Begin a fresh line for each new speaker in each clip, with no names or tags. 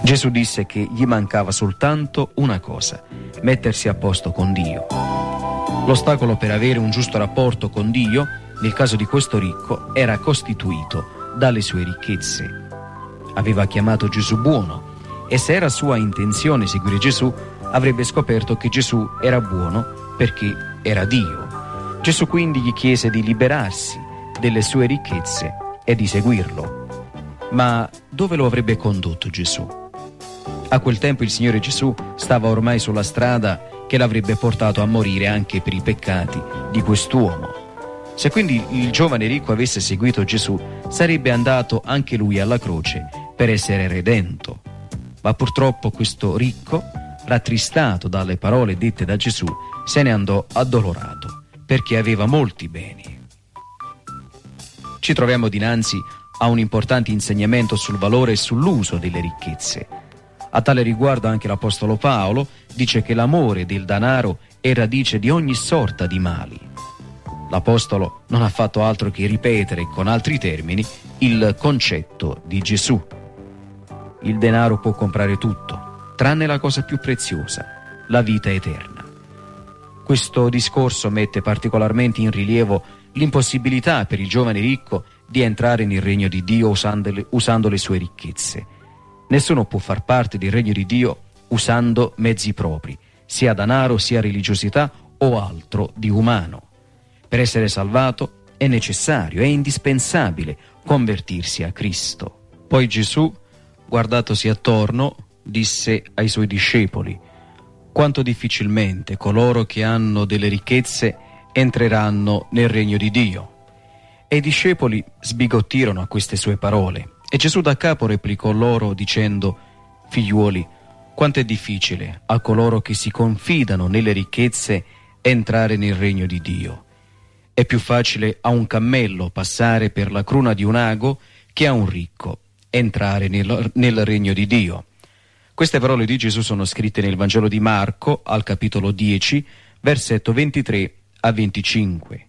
Gesù disse che gli mancava soltanto una cosa: mettersi a posto con Dio. L'ostacolo per avere un giusto rapporto con Dio, nel caso di questo ricco, era costituito dalle sue ricchezze. Aveva chiamato Gesù buono, e se era sua intenzione seguire Gesù, avrebbe scoperto che Gesù era buono perché era Dio. Gesù quindi gli chiese di liberarsi delle sue ricchezze e di seguirlo. Ma dove lo avrebbe condotto Gesù? A quel tempo il Signore Gesù stava ormai sulla strada che l'avrebbe portato a morire anche per i peccati di quest'uomo. Se quindi il giovane ricco avesse seguito Gesù, sarebbe andato anche lui alla croce per essere redento. Ma purtroppo questo ricco, rattristato dalle parole dette da Gesù, se ne andò addolorato, perché aveva molti beni. Ci troviamo dinanzi a un importante insegnamento sul valore e sull'uso delle ricchezze. A tale riguardo anche l'Apostolo Paolo dice che l'amore del denaro è radice di ogni sorta di mali. L'Apostolo non ha fatto altro che ripetere con altri termini il concetto di Gesù. Il denaro può comprare tutto, tranne la cosa più preziosa, la vita eterna. Questo discorso mette particolarmente in rilievo l'impossibilità per il giovane ricco di entrare nel regno di Dio usando le sue ricchezze. Nessuno può far parte del regno di Dio usando mezzi propri, sia denaro, sia religiosità o altro di umano. Per essere salvato è necessario, è indispensabile convertirsi a Cristo. Poi Gesù, guardatosi attorno, disse ai suoi discepoli: quanto difficilmente coloro che hanno delle ricchezze entreranno nel regno di Dio. E i discepoli sbigottirono a queste sue parole. E Gesù da capo replicò loro dicendo: figliuoli, quanto è difficile a coloro che si confidano nelle ricchezze entrare nel regno di Dio. È più facile a un cammello passare per la cruna di un ago che a un ricco entrare nel regno di Dio. Queste parole di Gesù sono scritte nel Vangelo di Marco, al capitolo 10, versetto 23 a 25.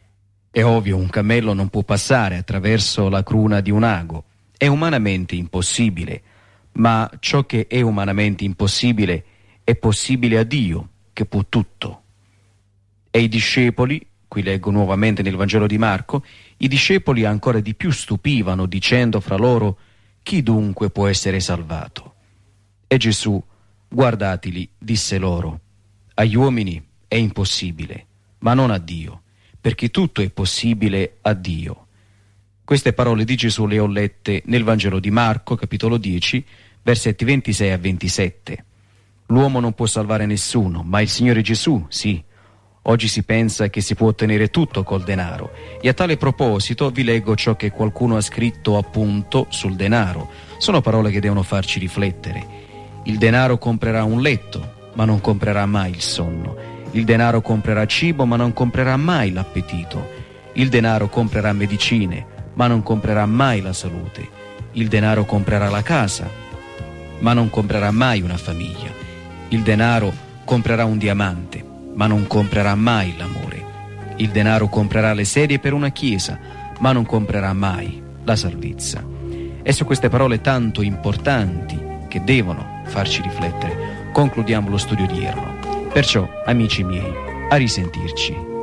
È ovvio, un cammello non può passare attraverso la cruna di un ago. È umanamente impossibile, ma ciò che è umanamente impossibile è possibile a Dio, che può tutto. E i discepoli, qui leggo nuovamente nel Vangelo di Marco, i discepoli ancora di più stupivano, dicendo fra loro: chi dunque può essere salvato? E Gesù, guardatili, disse loro: agli uomini è impossibile, ma non a Dio, perché tutto è possibile a Dio. Queste parole di Gesù le ho lette nel Vangelo di Marco, capitolo 10, versetti 26 a 27. L'uomo non può salvare nessuno, ma il Signore Gesù sì. Oggi si pensa che si può ottenere tutto col denaro, e a tale proposito vi leggo ciò che qualcuno ha scritto appunto sul denaro. Sono parole che devono farci riflettere. Il denaro comprerà un letto, ma non comprerà mai il sonno. Il denaro comprerà cibo, ma non comprerà mai l'appetito. Il denaro comprerà medicine, ma non comprerà mai la salute. Il denaro comprerà la casa, ma non comprerà mai una famiglia. Il denaro comprerà un diamante, ma non comprerà mai l'amore. Il denaro comprerà le sedie per una chiesa, ma non comprerà mai la salvezza. E su queste parole tanto importanti che devono farci riflettere concludiamo lo studio odierno. Perciò, amici miei, a risentirci.